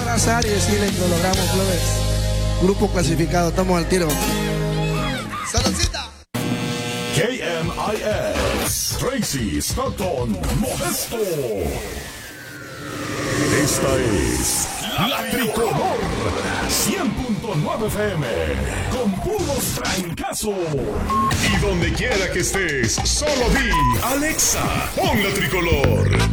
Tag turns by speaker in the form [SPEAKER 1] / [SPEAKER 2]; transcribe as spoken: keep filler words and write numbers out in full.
[SPEAKER 1] abrazar y decirle que lo logramos, Flores. Grupo clasificado, estamos al tiro. ¡Saludcita!
[SPEAKER 2] K M I S, Tracy, Stockton, Modesto. Esta es La Tricolor, cien punto nueve F M, con puros trancazos. Y donde quiera que estés, solo di, Alexa, pon La Tricolor.